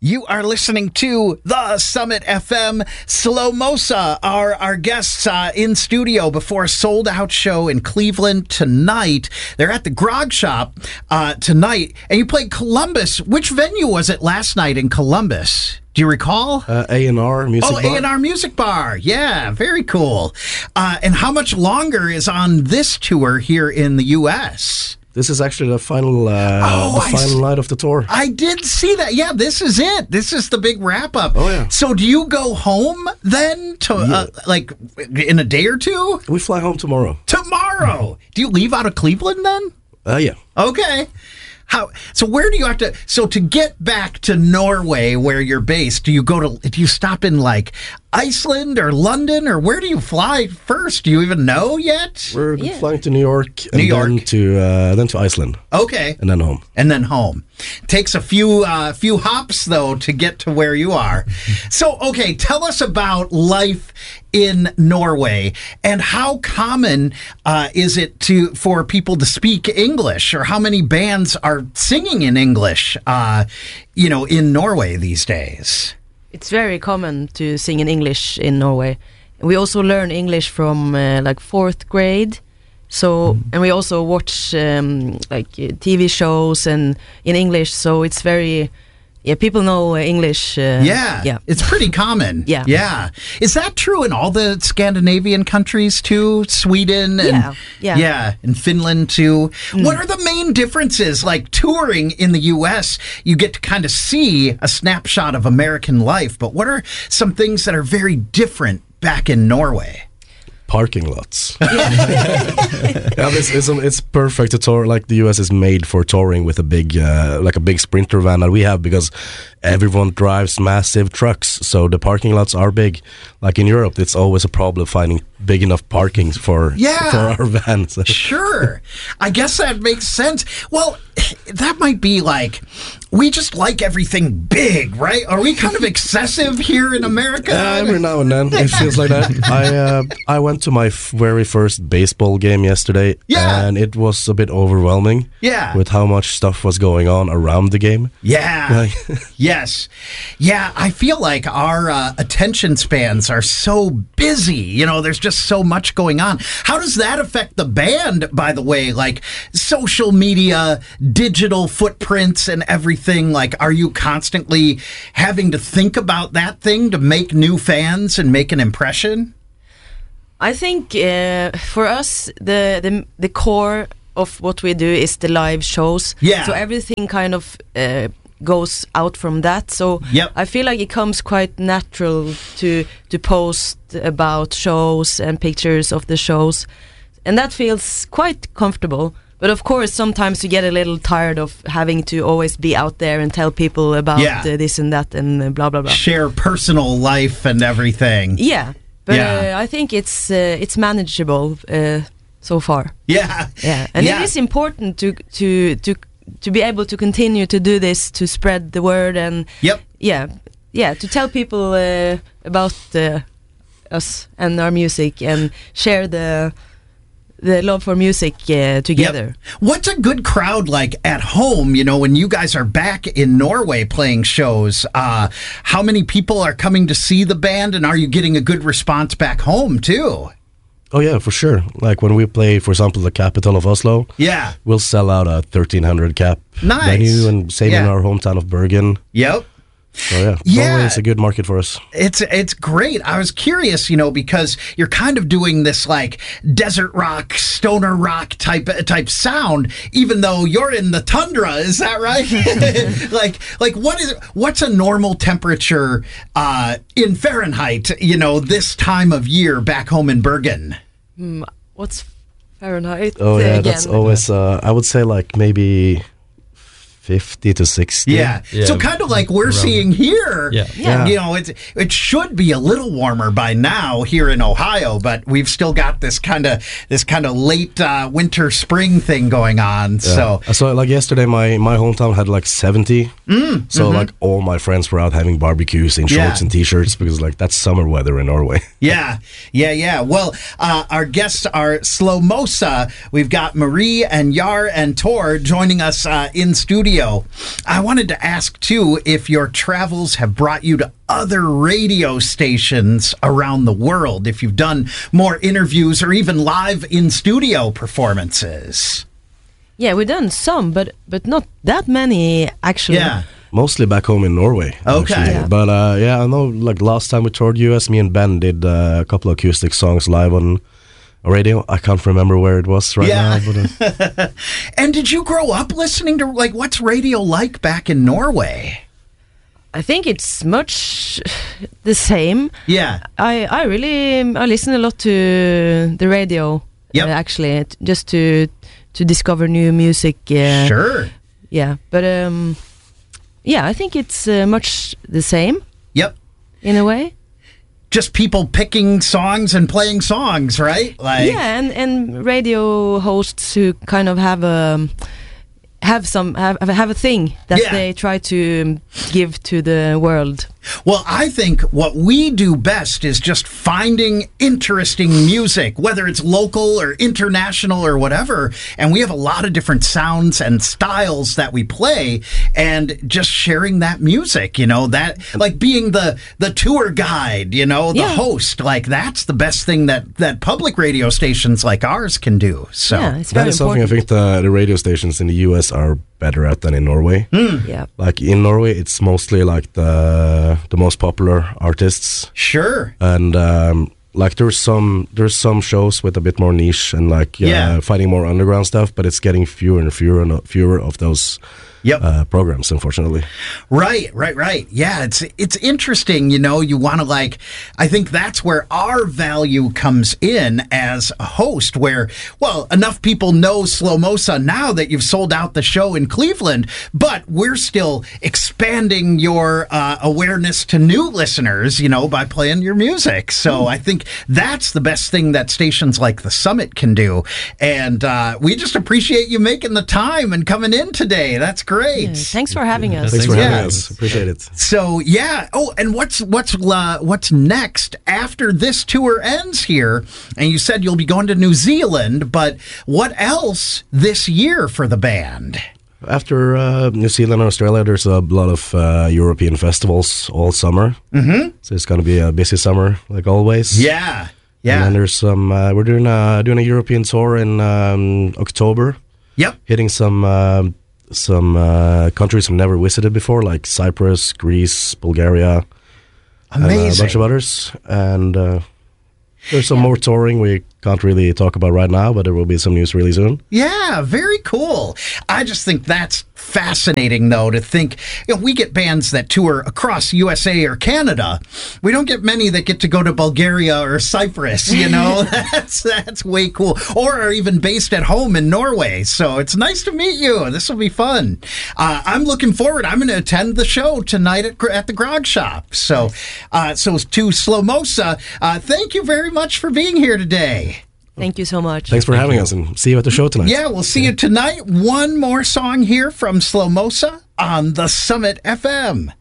You are listening to the Summit FM. Slomosa are our guests in studio before a sold-out show in Cleveland tonight. They're at the Grog Shop tonight, and you played Columbus. Which venue was it last night in Columbus? Do you recall? A&R Music Bar. Oh, A&R Music Bar. Yeah, very cool. And how much longer is on this tour here in the U.S.? This is actually the final night of the tour. I did see that. Yeah, this is it. This is the big wrap-up. Oh, yeah. So do you go home then, like, in a day or two? We fly home tomorrow. Tomorrow? Do you leave out of Cleveland then? Yeah. Okay. So where do you have to? So to get back to Norway, where you're based, do you stop in like Iceland or London, or where do you fly first? Do you even know yet? We're flying to New York, and then to Iceland. Okay, and then home. Takes a few hops though to get to where you are. So okay, tell us about life in Norway and how common is it for people to speak English, or how many bands are singing in English, in Norway these days? It's very common to sing in English in Norway. We also learn English from like 4th grade. So, and we also watch TV shows and in English. So it's very, people know English. It's pretty common. Yeah. Is that true in all the Scandinavian countries too? Sweden and and Finland too. What are the main differences? Like touring in the U.S., you get to kind of see a snapshot of American life, but what are some things that are very different back in Norway? Parking lots. It's perfect to tour. Like the US is made for touring with a big Sprinter van that we have, because everyone drives massive trucks, so the parking lots are big. Like in Europe, it's always a problem finding big enough parkings for our vans. Sure, I guess that makes sense. Well, that might be like, we just like everything big, right? Are we kind of excessive here in America? Every now and then it feels like that. I went to my very first baseball game yesterday, and it was a bit overwhelming with how much stuff was going on around the game. Yes. Yeah, I feel like our attention spans are so busy. There's just so much going on. How does that affect the band, by the way? Like social media, digital footprints and everything. Like, are you constantly having to think about that thing to make new fans and make an impression? I think for us, the core of what we do is the live shows. Yeah. So everything kind of goes out from that. So I feel like it comes quite natural to post about shows and pictures of the shows, and that feels quite comfortable. But of course, sometimes you get a little tired of having to always be out there and tell people about this and that and blah blah blah. Share personal life and everything. Yeah. But I think it's manageable so far. Yeah. And it is important to be able to continue to do this, to spread the word, and to tell people about us and our music, and share the love for music together. Yep. What's a good crowd like at home, when you guys are back in Norway playing shows? How many people are coming to see the band, and are you getting a good response back home too? Oh yeah, for sure. Like when we play, for example, the capital of Oslo, we'll sell out a 1,300 cap venue, and same in our hometown of Bergen. Yep. So Norway is a good market for us. It's great. I was curious, because you're kind of doing this like desert rock, stoner rock type sound, even though you're in the tundra. Is that right? like what's a normal temperature in Fahrenheit? This time of year back home in Bergen. What's Fahrenheit? Oh yeah, again? That's always. I would say like maybe 50 to 60. Yeah. So kind of like we're seeing here. It should be a little warmer by now here in Ohio, but we've still got this kind of late winter spring thing going on. Yeah. So like yesterday, my hometown had like 70. So like all my friends were out having barbecues in shorts and t-shirts, because like that's summer weather in Norway. Yeah. Well, our guests are Slomosa. We've got Marie and Jar and Tor joining us in studio studio. I wanted to ask, too, if your travels have brought you to other radio stations around the world, if you've done more interviews or even live in-studio performances. Yeah, we've done some, but not that many, actually. Yeah. Mostly back home in Norway. Okay. Yeah. But I know like last time we toured US, me and Ben did a couple of acoustic songs live on radio. I can't remember where it was now. But, And did you grow up listening to, like, what's radio like back in Norway? I think it's much the same. Yeah. I listen a lot to the radio, actually, just to discover new music. Sure. Yeah, but yeah, I think it's much the same. Yep. In a way. Just people picking songs and playing songs, right? Like, yeah, and radio hosts who kind of have a thing that they try to give to the world. Well, I think what we do best is just finding interesting music, whether it's local or international or whatever. And we have a lot of different sounds and styles that we play, and just sharing that music, that like being the tour guide, the host, like that's the best thing that public radio stations like ours can do. So it's very that is something important. I think the radio stations in the US are better at than in Norway. Yeah. Like in Norway, it's mostly like the most popular artists. Sure. And like there's some shows with a bit more niche and like finding more underground stuff, but it's getting fewer and fewer of those programs, unfortunately. Right. Yeah, it's interesting, you want to I think that's where our value comes in as a host, where, well, enough people know Slomosa now that you've sold out the show in Cleveland, but we're still expanding your awareness to new listeners, by playing your music. So I think that's the best thing that stations like the Summit can do. And we just appreciate you making the time and coming in today. That's great. Yeah, thanks for having us. Thanks for having us. Appreciate it. So and what's next after this tour ends here? And you said you'll be going to New Zealand, but what else this year for the band? After New Zealand and Australia, there's a lot of European festivals all summer. Mm-hmm. So it's going to be a busy summer, like always. Yeah. And then there's some. We're doing a European tour in October. Yep. Hitting some countries I've never visited before, like Cyprus, Greece, Bulgaria, amazing, and a bunch of others. And there's some more touring we can't really talk about right now, but there will be some news really soon. Yeah, very cool. I just think that's fascinating, though, to think, we get bands that tour across USA or Canada. We don't get many that get to go to Bulgaria or Cyprus, That's way cool. Or are even based at home in Norway. So it's nice to meet you. This will be fun. I'm looking forward. I'm going to attend the show tonight at the Grog Shop. So to Slomosa, thank you very much for being here today. Thank you so much. Thanks for having us, and see you at the show tonight. Yeah, we'll see you tonight. One more song here from Slomosa on the Summit FM.